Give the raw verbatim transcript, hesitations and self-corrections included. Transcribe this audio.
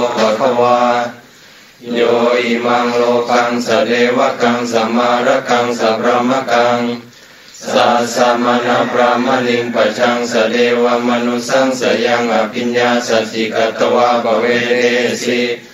ภะคะวาโยอิมังโลกังสเดวกังสัมมาระกังสัพพะมะกังสัสสะมะนะพระมะลิงปัจจังสเดวมนุสังสยังอภิญญาสัจจิกตวะภเวเรสิ